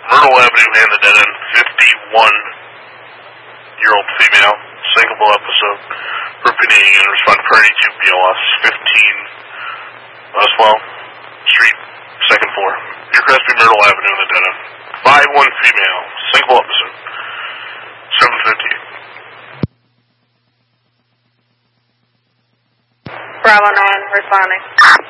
Myrtle Avenue and the dead end, 51-year-old female, sinkable episode, repeating and respond to priority to BLS, 15 Westwell Street, second floor. Your Crespi Myrtle Avenue and the dead end. 5-1 female, sinkable episode, 7:50. Bravo 9, responding.